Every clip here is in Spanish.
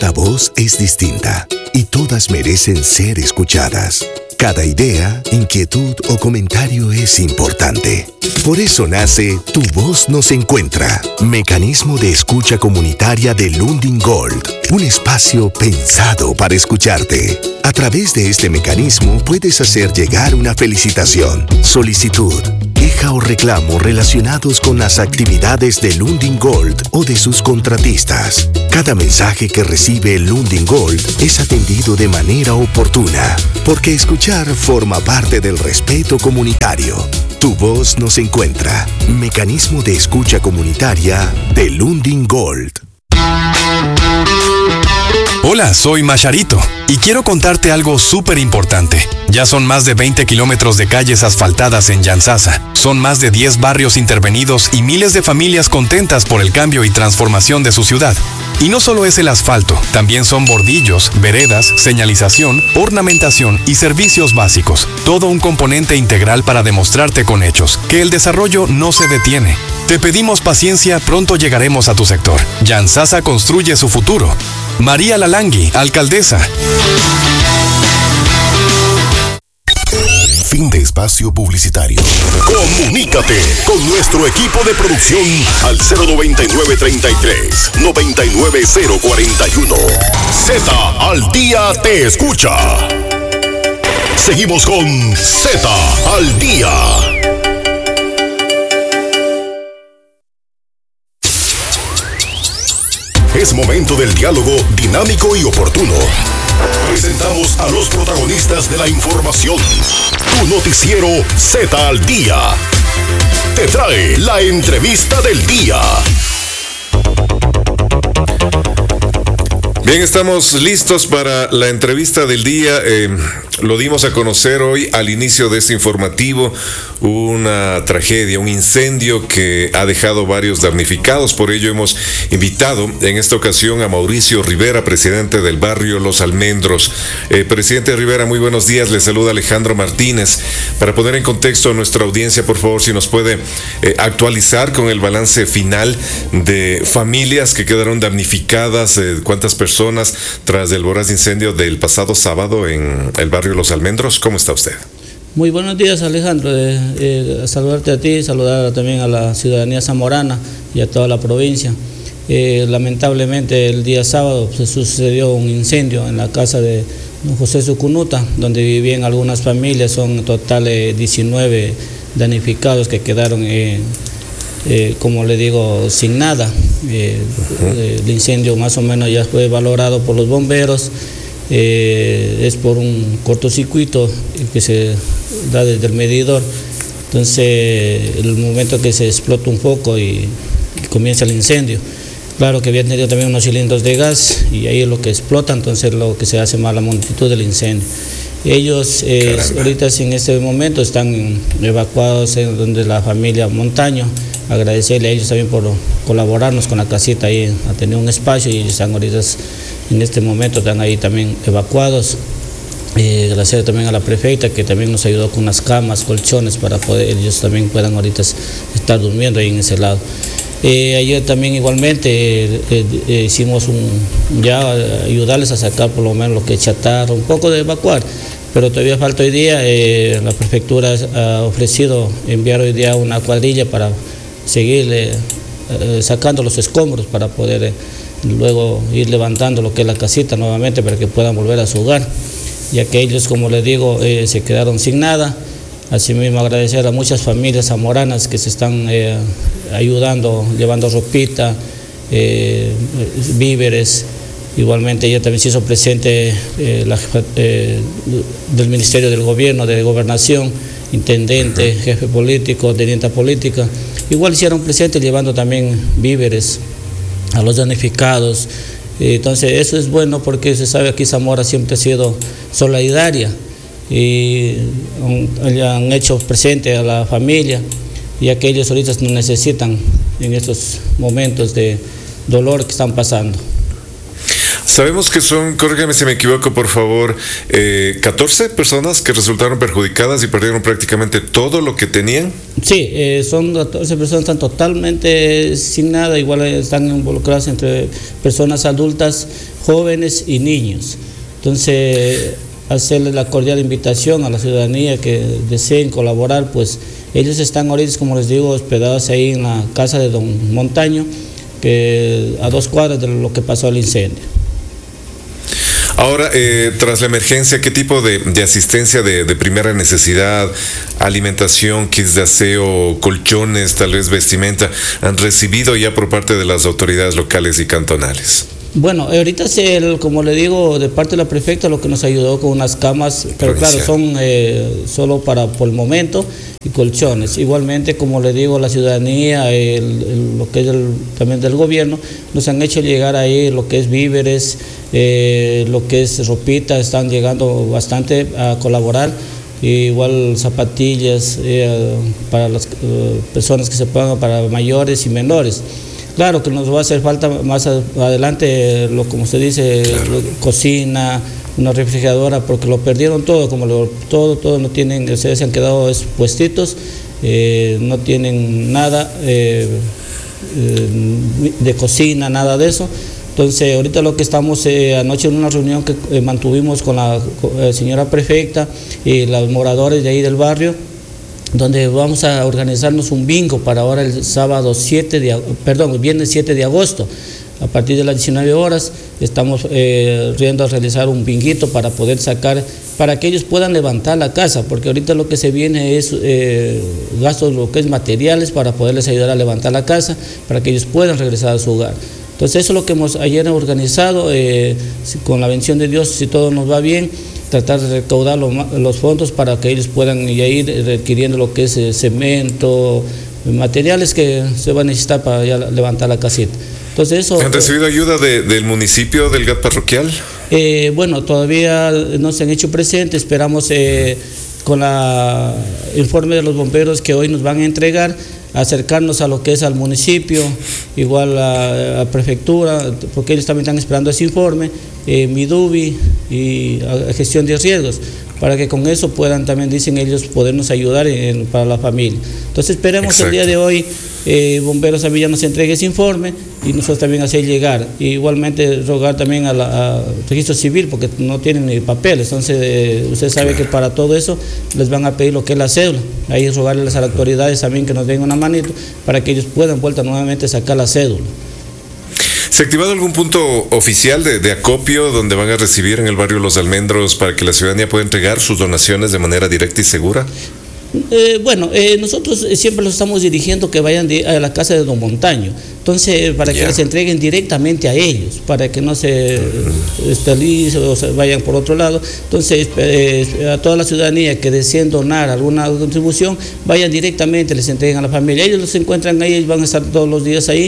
Cada voz es distinta y todas merecen ser escuchadas. Cada idea, inquietud o comentario es importante. Por eso nace Tu Voz Nos Encuentra, mecanismo de escucha comunitaria de Lundin Gold, un espacio pensado para escucharte. A través de este mecanismo puedes hacer llegar una felicitación, solicitud, queja o reclamo relacionados con las actividades de Lundin Gold o de sus contratistas. Cada mensaje que recibe Lundin Gold es atendido de manera oportuna, porque escuchar forma parte del respeto comunitario. Tu Voz Nos Encuentra, mecanismo de escucha comunitaria de Lundin Gold. Hola, soy Macharito y quiero contarte algo súper importante. Ya son más de 20 kilómetros de calles asfaltadas en Yantzaza. Son más de 10 barrios intervenidos y miles de familias contentas por el cambio y transformación de su ciudad. Y no solo es el asfalto, también son bordillos, veredas, señalización, ornamentación y servicios básicos. Todo un componente integral para demostrarte con hechos que el desarrollo no se detiene. Te pedimos paciencia, pronto llegaremos a tu sector. Yantzaza construye su futuro. María Lalangui, alcaldesa. Fin de espacio publicitario. Comunícate con nuestro equipo de producción al 099-33-99041. Z al Día te escucha. Seguimos con Z al Día. Es momento del diálogo dinámico y oportuno. Presentamos a los protagonistas de la información. Tu noticiero Z al Día te trae la entrevista del día. Bien, estamos listos para la entrevista del día. Lo dimos a conocer hoy al inicio de este informativo, una tragedia, un incendio que ha dejado varios damnificados. Por ello hemos invitado en esta ocasión a Mauricio Rivera, presidente del barrio Los Almendros. Presidente Rivera, muy buenos días. Le saluda Alejandro Martínez. Para poner en contexto a nuestra audiencia, por favor, si nos puede actualizar con el balance final de familias que quedaron damnificadas, cuántas personas tras el voraz incendio del pasado sábado en el barrio Los Almendros. ¿Cómo está usted? Muy buenos días, Alejandro. Saludarte a ti, saludar también a la ciudadanía zamorana y a toda la provincia. Lamentablemente el día sábado se sucedió un incendio en la casa de don José Sucunuta, donde vivían algunas familias. Son en total 19 damnificados que quedaron, como le digo, sin nada. El incendio más o menos ya fue valorado por los bomberos. Es por un cortocircuito que se da desde el medidor. Entonces, el momento que se explota un foco y comienza el incendio, claro que habían tenido también unos cilindros de gas y ahí es lo que explota, entonces lo que se hace más la magnitud del incendio. Ellos ahorita en este momento están evacuados en donde la familia Montaño. Agradecerle a ellos también por colaborarnos con la casita ahí, a tener un espacio, y ellos están ahorita en este momento, están ahí también evacuados. Gracias también a la prefecta que también nos ayudó con unas camas, colchones para poder ellos también puedan ahorita estar durmiendo ahí en ese lado. Ayer también igualmente hicimos ya ayudarles a sacar por lo menos lo que es chatarra, un poco de evacuar, pero todavía falta hoy día. La prefectura ha ofrecido enviar hoy día una cuadrilla para seguir sacando los escombros para poder luego ir levantando lo que es la casita nuevamente para que puedan volver a su hogar, ya que ellos, como les digo, se quedaron sin nada. Asimismo, agradecer a muchas familias zamoranas que se están ayudando, llevando ropita, víveres. Igualmente, ella también se hizo presente la jefa del Ministerio del Gobierno, de Gobernación, intendente, jefe político, teniente política. Igual hicieron presente llevando también víveres a los damnificados. Entonces eso es bueno porque se sabe que Zamora siempre ha sido solidaria y han hecho presente a la familia, ya que ellos ahorita nos necesitan en estos momentos de dolor que están pasando. Sabemos que son, corrígeme si me equivoco, por favor, 14 personas que resultaron perjudicadas y perdieron prácticamente todo lo que tenían. Sí, son 14 personas, están totalmente sin nada, igual están involucradas entre personas adultas, jóvenes y niños. Entonces, hacerles la cordial invitación a la ciudadanía que deseen colaborar, pues ellos están ahorita, como les digo, hospedados ahí en la casa de don Montaño, que a 2 cuadras de lo que pasó el incendio. Ahora, tras la emergencia, ¿qué tipo de asistencia de primera necesidad, alimentación, kits de aseo, colchones, tal vez vestimenta, han recibido ya por parte de las autoridades locales y cantonales? Bueno, ahorita como le digo, de parte de la prefecta lo que nos ayudó con unas camas, pero claro, son solo por el momento, y colchones. Igualmente, como le digo, la ciudadanía, lo que es también del gobierno, nos han hecho llegar ahí lo que es víveres, lo que es ropita, están llegando bastante a colaborar. Igual zapatillas para las personas que se pongan, para mayores y menores. Claro que nos va a hacer falta más adelante, como usted dice, claro, cocina, una refrigeradora, porque lo perdieron todo, todo no tienen, se han quedado expuestitos, no tienen nada de cocina, nada de eso. Entonces, ahorita lo que estamos, anoche en una reunión que mantuvimos con la señora prefecta y los moradores de ahí del barrio, donde vamos a organizarnos un bingo para ahora el viernes 7 de agosto. A partir de las 19 horas estamos riendo a realizar un binguito para poder sacar, para que ellos puedan levantar la casa, porque ahorita lo que se viene es gastos, lo que es materiales, para poderles ayudar a levantar la casa, para que ellos puedan regresar a su hogar. Entonces eso es lo que hemos ayer organizado, con la bendición de Dios, si todo nos va bien, tratar de recaudar los fondos para que ellos puedan ir adquiriendo lo que es cemento, materiales que se van a necesitar para ya levantar la casita. Entonces eso, ¿han recibido ayuda del municipio, del GAT parroquial? Bueno, todavía no se han hecho presentes, esperamos con el informe de los bomberos que hoy nos van a entregar, acercarnos a lo que es al municipio, igual a prefectura, porque ellos también están esperando ese informe, Midubi y a gestión de riesgos, para que con eso puedan también, dicen ellos, podernos ayudar para la familia. Entonces esperemos el día de hoy Bomberos también ya nos entregue ese informe y nosotros también hacer llegar. Y igualmente rogar también a Registro Civil, porque no tienen ni papeles, entonces usted sabe que para todo eso les van a pedir lo que es la cédula. Ahí rogarles a las autoridades también que nos den una manito para que ellos puedan vuelta nuevamente sacar la cédula. ¿Se ha activado algún punto oficial de acopio donde van a recibir en el barrio Los Almendros para que la ciudadanía pueda entregar sus donaciones de manera directa y segura? Bueno, nosotros siempre los estamos dirigiendo que vayan a la casa de don Montaño, entonces para que les entreguen directamente a ellos, para que no se estalicen o se vayan por otro lado. Entonces a toda la ciudadanía que deseen donar alguna contribución, vayan directamente, les entreguen a la familia. Ellos los encuentran ahí, ellos van a estar todos los días ahí.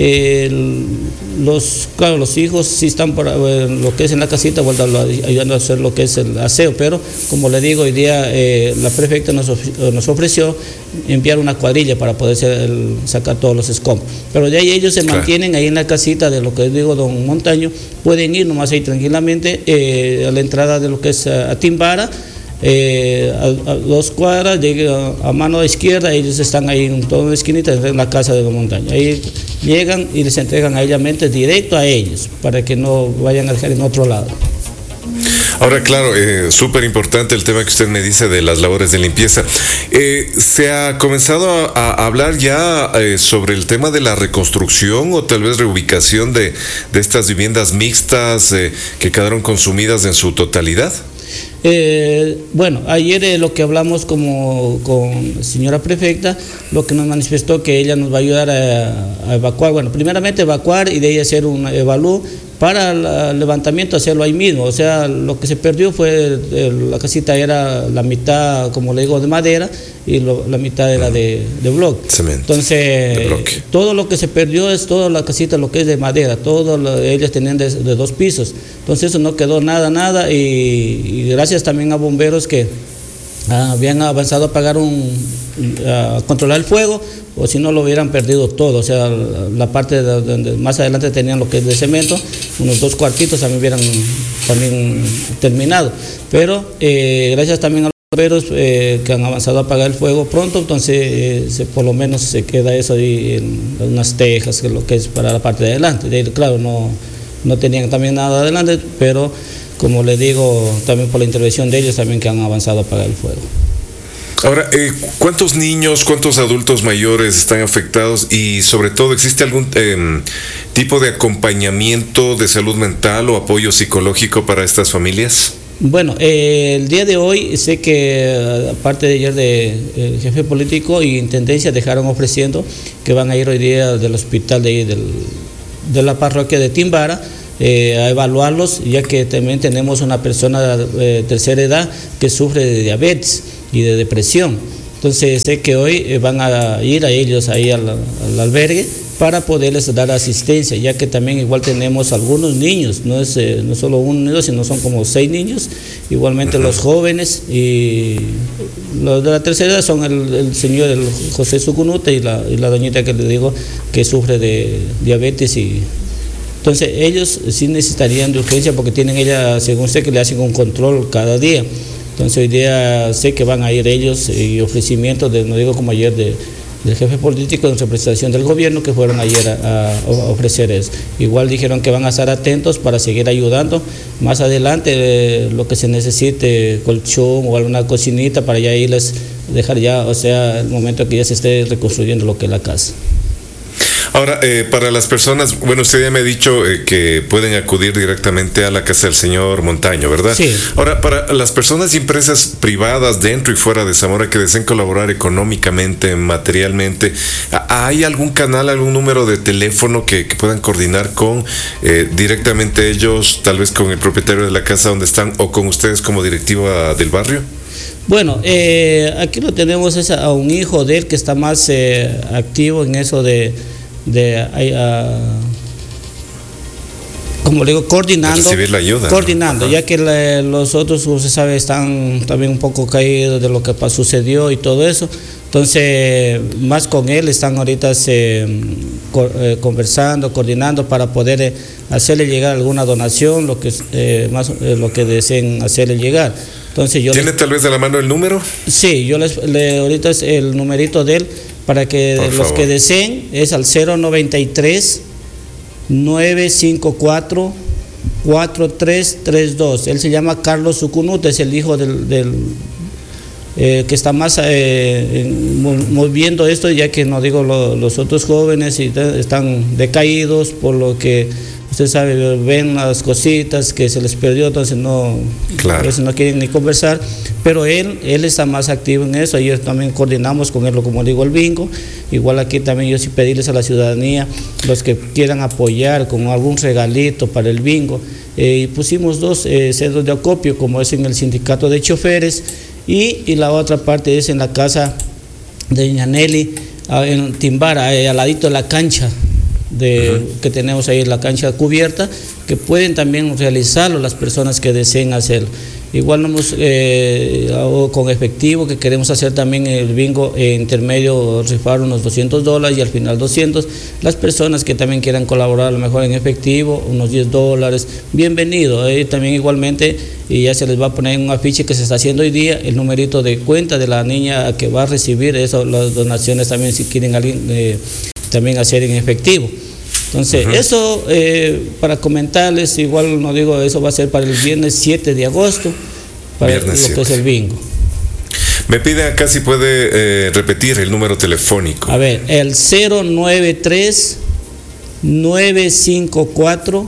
Claro, los hijos sí están por lo que es en la casita, ayudando a hacer lo que es el aseo, pero como le digo, hoy día la prefecta nos ofreció enviar una cuadrilla para poder sacar todos los escombros. Pero de ahí ellos se mantienen ahí en la casita de lo que digo don Montaño, pueden ir nomás ahí tranquilamente a la entrada de lo que es a Timbara. A 2 cuadras, llegan a mano izquierda, ellos están ahí en toda una esquinita en la casa de don Montaño. Ahí llegan y les entregan a ellos directo a ellos, para que no vayan a dejar en otro lado. Ahora, claro, súper importante el tema que usted me dice de las labores de limpieza. ¿Se ha comenzado a hablar ya sobre el tema de la reconstrucción o tal vez reubicación de estas viviendas mixtas que quedaron consumidas en su totalidad? Bueno, ayer lo que hablamos con la señora prefecta, lo que nos manifestó que ella nos va a ayudar a evacuar, bueno, primeramente evacuar y de ahí hacer un evalúo para el levantamiento, hacerlo ahí mismo. O sea, lo que se perdió fue, la casita era la mitad, como le digo, de madera y la mitad era de bloque. Cemento. Entonces, todo lo que se perdió es toda la casita, lo que es de madera, ellas tenían de 2 pisos. Entonces eso no quedó nada y gracias también a bomberos que habían avanzado a pagar a controlar el fuego, o si no lo hubieran perdido todo. O sea, la parte donde más adelante tenían lo que es de cemento, unos 2 cuartitos también hubieran también terminado. Pero gracias también a los bomberos que han avanzado a apagar el fuego pronto, entonces por lo menos se queda eso ahí en unas tejas, que es lo que es para la parte de adelante. Claro, no tenían también nada adelante, pero como les digo, también por la intervención de ellos también que han avanzado a apagar el fuego. Ahora, ¿cuántos niños, cuántos adultos mayores están afectados y sobre todo existe algún tipo de acompañamiento de salud mental o apoyo psicológico para estas familias? Bueno, el día de hoy sé que aparte de ayer el jefe político y intendencia dejaron ofreciendo que van a ir hoy día del hospital de la parroquia de Timbara a evaluarlos, ya que también tenemos una persona de tercera edad que sufre de diabetes y de depresión. Entonces sé que hoy van a ir a ellos ahí al albergue para poderles dar asistencia, ya que también igual tenemos algunos niños, no es solo un niño, sino son como 6 niños, igualmente los jóvenes y los de la tercera edad son el señor José Sucunuta y la doñita que le digo que sufre de diabetes y entonces ellos sí necesitarían de urgencia porque tienen ella, según sé, que le hacen un control cada día. Entonces hoy día sé que van a ir ellos y ofrecimientos, no digo como ayer, del jefe político en representación del gobierno que fueron ayer a ofrecer eso. Igual dijeron que van a estar atentos para seguir ayudando. Más adelante lo que se necesite, colchón o alguna cocinita para ya irles, dejar ya, o sea, el momento que ya se esté reconstruyendo lo que es la casa. Ahora, para las personas, bueno, usted ya me ha dicho que pueden acudir directamente a la casa del señor Montaño, ¿verdad? Sí. Ahora, para las personas y empresas privadas dentro y fuera de Zamora que deseen colaborar económicamente, materialmente, ¿hay algún canal, algún número de teléfono que puedan coordinar con directamente ellos, tal vez con el propietario de la casa donde están o con ustedes como directiva del barrio? Bueno, aquí lo tenemos es a un hijo de él que está más activo en eso como le digo, coordinando, recibir la ayuda, coordinando, ¿no? Ya que los otros, usted sabe, están también un poco caídos de lo que sucedió y todo eso. Entonces, más con él están ahorita conversando, coordinando para poder hacerle llegar alguna donación, lo que deseen hacerle llegar. Entonces ¿Tiene tal vez de la mano el número? Sí, yo ahorita es el numerito de él para que los que deseen es al 093 954 4332. Él se llama Carlos Sucunuta, es el hijo del que está más moviendo esto, ya que no digo los otros jóvenes están decaídos por lo que usted sabe, ven las cositas que se les perdió, entonces a veces no quieren ni conversar, pero él está más activo en eso. Ayer también coordinamos con él, como digo, el bingo. Igual aquí también yo sí pedirles a la ciudadanía, los que quieran apoyar con algún regalito para el bingo. Y pusimos 2 centros de acopio, como es en el sindicato de choferes, y la otra parte es en la casa de Doña Nelly, en Timbara, al ladito de la cancha. Que tenemos ahí la cancha cubierta, que pueden también realizarlo las personas que deseen hacerlo. Igual con efectivo, que queremos hacer también el bingo intermedio, rifar unos $200 y al final 200. Las personas que también quieran colaborar a lo mejor en efectivo, unos $10, bienvenido. También igualmente, y ya se les va a poner en un afiche que se está haciendo hoy día, el numerito de cuenta de la niña que va a recibir eso, las donaciones también, si quieren alguien también hacer en efectivo. Entonces, eso para comentarles, igual no digo, eso va a ser para el viernes 7 de agosto, para lo que es el bingo. Me pide acá si puede repetir el número telefónico. A ver, el 093 954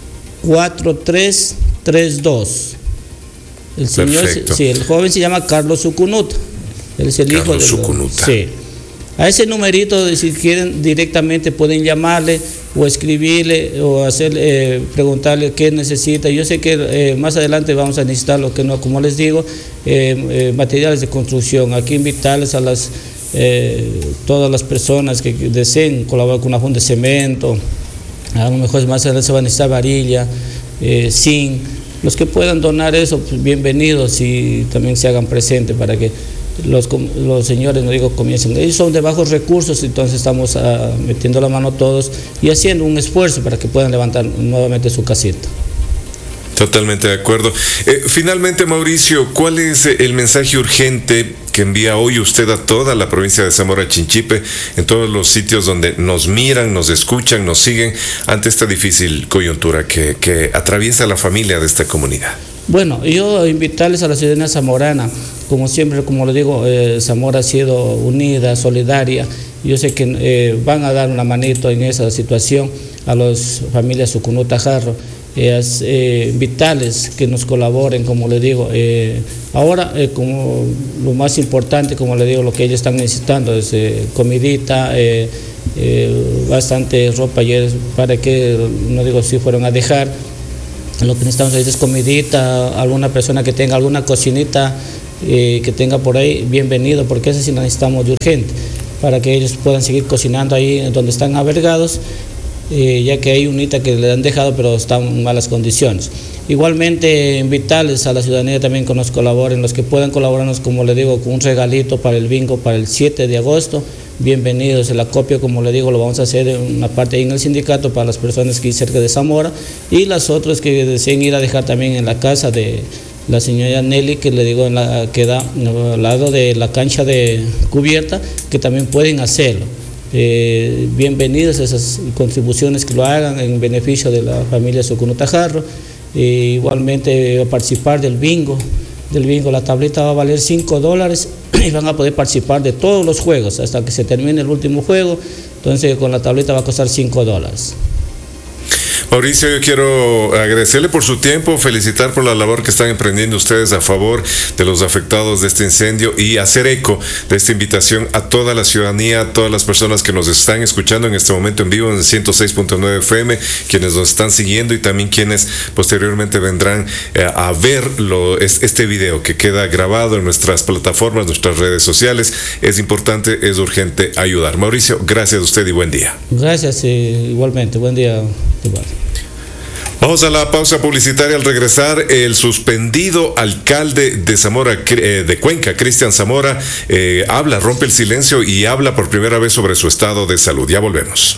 4332. El señor, sí, el joven se llama Carlos Sucunuta. Él es el hijo de Sucunuta. Sí. A ese numerito, si quieren directamente pueden llamarle o escribirle o preguntarle qué necesita. Yo sé que más adelante vamos a necesitar lo que no, como les digo, materiales de construcción. Aquí invitarles a todas las personas que deseen colaborar con una funda de cemento. A lo mejor más adelante se va a necesitar varilla, zinc. Los que puedan donar eso, pues bienvenidos y también se hagan presentes para que los señores, no digo comienzan, ellos son de bajos recursos, entonces estamos metiendo la mano todos y haciendo un esfuerzo para que puedan levantar nuevamente su casita. Totalmente de acuerdo. Finalmente, Mauricio, ¿cuál es el mensaje urgente que envía hoy usted a toda la provincia de Zamora Chinchipe, en todos los sitios donde nos miran, nos escuchan, nos siguen ante esta difícil coyuntura que atraviesa la familia de esta comunidad? Bueno, yo invitarles a la ciudadanía zamorana, como siempre, como lo digo, Zamora ha sido unida, solidaria. Yo sé que van a dar una manito en esa situación a las familias Sucunuta Jarro. Vitales que nos colaboren, como le digo. Ahora, como lo más importante, como le digo, lo que ellos están necesitando es comidita, bastante ropa, para que, no digo si fueron a dejar, lo que necesitamos es comidita, alguna persona que tenga alguna cocinita que tenga por ahí, bienvenido, porque eso sí lo necesitamos de urgente, para que ellos puedan seguir cocinando ahí donde están albergados. Ya que hay unita que le han dejado pero están en malas condiciones. Igualmente invitarles a la ciudadanía también que nos colaboren, los que puedan colaborarnos, como le digo, con un regalito para el bingo para el 7 de agosto, bienvenidos. El acopio, como le digo, lo vamos a hacer en una parte ahí en el sindicato para las personas que hay cerca de Zamora, y las otras que deseen ir a dejar también en la casa de la señora Nelly, que le digo que da al lado de la cancha de cubierta, que también pueden hacerlo. Bienvenidas esas contribuciones que lo hagan en beneficio de la familia Sucunuta Jarro. Igualmente a participar del bingo, la tableta va a valer $5 y van a poder participar de todos los juegos hasta que se termine el último juego. Entonces con la tableta va a costar $5. Mauricio, yo quiero agradecerle por su tiempo, felicitar por la labor que están emprendiendo ustedes a favor de los afectados de este incendio y hacer eco de esta invitación a toda la ciudadanía, a todas las personas que nos están escuchando en este momento en vivo en 106.9 FM, quienes nos están siguiendo y también quienes posteriormente vendrán a ver este video que queda grabado en nuestras plataformas, nuestras redes sociales. Es importante, es urgente ayudar. Mauricio, gracias a usted y buen día. Gracias, igualmente. Buen día. Vamos a la pausa publicitaria. Al regresar, el suspendido alcalde de Zamora, de Cuenca, Cristian Zamora, rompe el silencio y habla por primera vez sobre su estado de salud. Ya volvemos.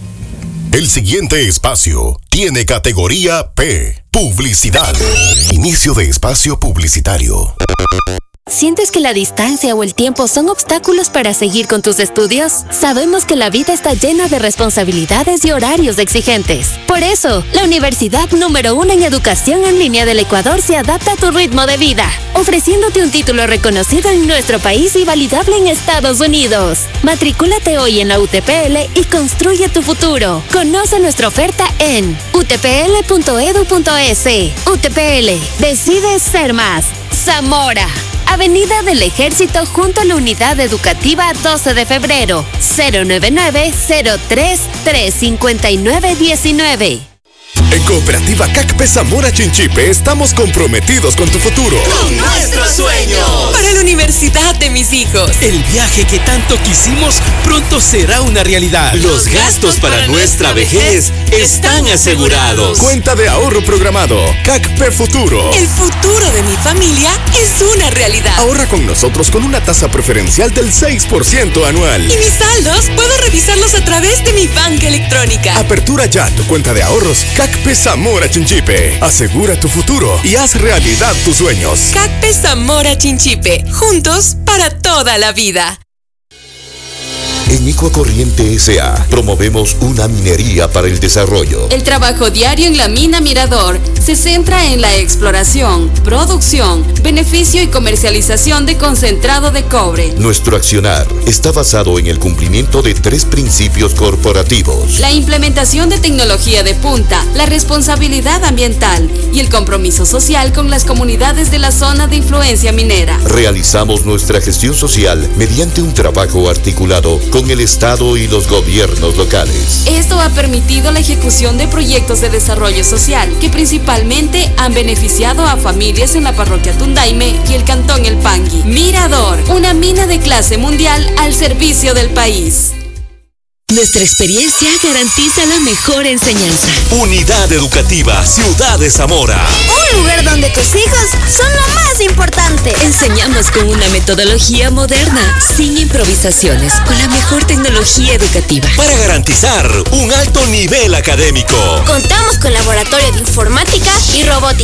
El siguiente espacio tiene categoría P, publicidad. Inicio de espacio publicitario. ¿Sientes que la distancia o el tiempo son obstáculos para seguir con tus estudios? Sabemos que la vida está llena de responsabilidades y horarios exigentes. Por eso, la universidad número 1 en educación en línea del Ecuador se adapta a tu ritmo de vida, ofreciéndote un título reconocido en nuestro país y validable en Estados Unidos. Matricúlate hoy en la UTPL y construye tu futuro. Conoce nuestra oferta en utpl.edu.es. UTPL, decide ser más. Zamora, Avenida del Ejército junto a la Unidad Educativa 12 de febrero, 099-03-359-19. En Cooperativa CACPE Zamora Chinchipe estamos comprometidos con tu futuro. ¡Con nuestros sueños! Para la universidad de mis hijos. El viaje que tanto quisimos pronto será una realidad. Los gastos para nuestra vejez están asegurados. Cuenta de ahorro programado. CACPE Futuro. El futuro de mi familia es una realidad. Ahorra con nosotros con una tasa preferencial del 6% anual. Y mis saldos puedo revisarlos a través de mi banca electrónica. Apertura ya tu cuenta de ahorros CACPE Zamora Chinchipe. Asegura tu futuro y haz realidad tus sueños. CACPE Zamora Chinchipe. Juntos para toda la vida. En Ecocorriente S.A. promovemos una minería para el desarrollo. El trabajo diario en la mina Mirador se centra en la exploración, producción, beneficio y comercialización de concentrado de cobre. Nuestro accionar está basado en el cumplimiento de 3 principios corporativos: la implementación de tecnología de punta, la responsabilidad ambiental y el compromiso social con las comunidades de la zona de influencia minera. Realizamos nuestra gestión social mediante un trabajo articulado con el Estado y los gobiernos locales. Esto ha permitido la ejecución de proyectos de desarrollo social que principalmente han beneficiado a familias en la parroquia Tundaime y el cantón El Pangui. Mirador, una mina de clase mundial al servicio del país. Nuestra experiencia garantiza la mejor enseñanza. Unidad Educativa Ciudad de Zamora. Un lugar donde tus hijos son lo más importante. Enseñamos con una metodología moderna, sin improvisaciones, con la mejor tecnología educativa. Para garantizar un alto nivel académico. Contamos con laboratorio de informática y robótica.